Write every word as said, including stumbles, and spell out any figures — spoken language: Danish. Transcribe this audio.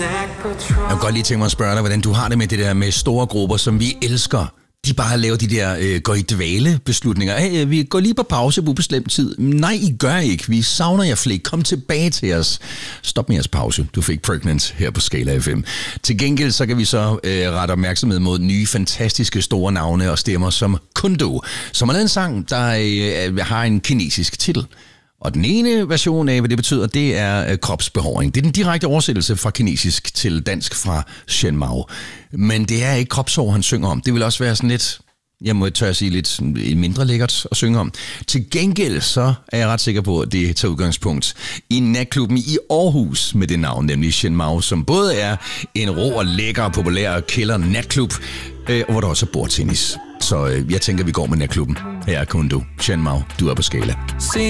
Jeg kan godt lige tænke mig at spørge dig, hvordan du har det med det der med store grupper, som vi elsker. De bare laver de der øh, går i dvale beslutninger. Hey, vi går lige på pause på ubestemt tid. Nej, I gør ikke. Vi savner jer flere. Kom tilbage til os. Stop med jeres pause. Du fik Pregnant her på Skala F M. Til gengæld så kan vi så øh, rette opmærksomhed mod nye, fantastiske store navne og stemmer som Kundo, som har lavet en sang, der øh, har en kinesisk titel. Og den ene version af, hvad det betyder, det er øh, kropsbehåring. Det er den direkte oversættelse fra kinesisk til dansk fra Shen Mao. Men det er ikke kropshår, han synger om. Det vil også være sådan lidt, jeg må tør at sige, lidt mindre lækkert at synge om. Til gengæld så er jeg ret sikker på, at det tager udgangspunkt i natklubben i Aarhus med det navn, nemlig Shen Mao, som både er en rå og lækker og populær kælder natklub, øh, og hvor der også er bordtennis. Så øh, jeg tænker, vi går med natklubben. Her er Kundo. Shen Mao, du er på Skala.